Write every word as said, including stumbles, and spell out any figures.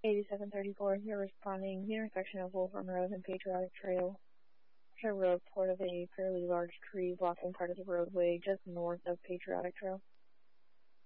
eighty-seven thirty-four, you're responding. The intersection of Wolfram Road and Patriotic Trail. There's a road port of a fairly large tree blocking part of the roadway just north of Patriotic Trail.